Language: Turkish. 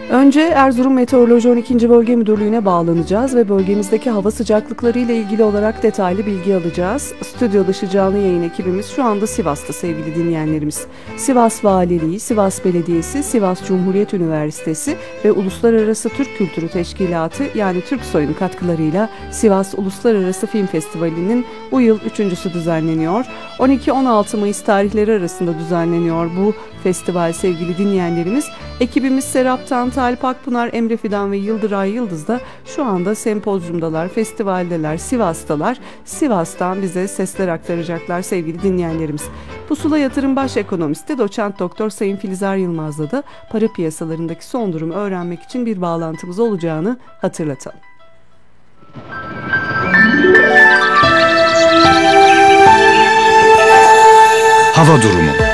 Önce Erzurum Meteoroloji 12. Bölge Müdürlüğü'ne bağlanacağız ve bölgemizdeki hava sıcaklıkları ile ilgili olarak detaylı bilgi alacağız. Stüdyo dışı canlı yayın ekibimiz şu anda Sivas'ta sevgili dinleyenlerimiz. Sivas Valiliği, Sivas Belediyesi, Sivas Cumhuriyet Üniversitesi ve Uluslararası Türk Kültürü Teşkilatı yani Türksoy'un katkılarıyla Sivas Uluslararası Film Festivali'nin bu yıl üçüncüsü düzenleniyor. 12-16 Mayıs tarihleri arasında düzenleniyor bu festival sevgili dinleyenlerimiz. Ekibimiz Serap Tantal, Pakpınar, Emre Fidan ve Yıldıray Yıldız da şu anda sempozyumdalar, festivaldeler, Sivas'talar. Sivas'tan bize sesler aktaracaklar sevgili dinleyenlerimiz. Pusula Yatırım Baş Ekonomisti Doçent Doktor Sayın Filizar Yılmaz'la da para piyasalarındaki son durumu öğrenmek için bir bağlantımız olacağını hatırlatalım. Hava durumu.